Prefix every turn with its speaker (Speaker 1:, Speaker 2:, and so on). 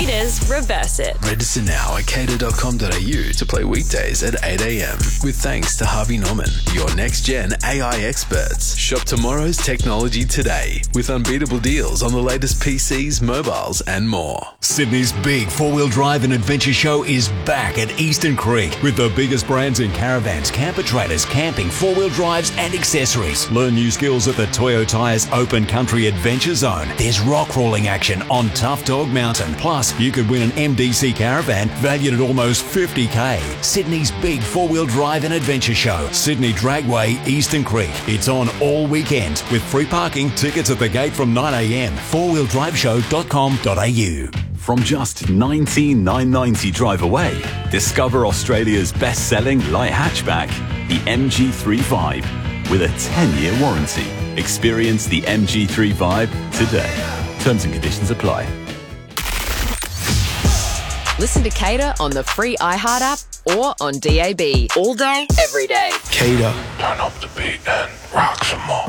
Speaker 1: Cater's Reverse It.
Speaker 2: Register now at cater.com.au to play weekdays at 8 a.m. With thanks to Harvey Norman, your next-gen AI experts. Shop tomorrow's technology today with unbeatable deals on the latest PCs, mobiles and more.
Speaker 3: Sydney's big four-wheel drive and adventure show is back at Eastern Creek with the biggest brands in caravans, camper trailers, camping, four-wheel drives and accessories. Learn new skills at the Toyo Tyres Open Country Adventure Zone. There's rock crawling action on Tough Dog Mountain. Plus, you could win an MDC caravan valued at almost $50,000. Sydney's big four-wheel drive and adventure show. Sydney Dragway, Eastern Creek. It's on all weekend with free parking, tickets at the gate from 9 a.m. fourwheeldriveshow.com.au.
Speaker 4: From just $19,990 drive away, discover Australia's best-selling light hatchback, the MG3 with a 10-year warranty. Experience the MG3 today. Terms and conditions apply.
Speaker 1: Listen to Cater on the free iHeart app or on DAB. All day, every day.
Speaker 2: Cater.
Speaker 5: Turn up the beat and rock some more.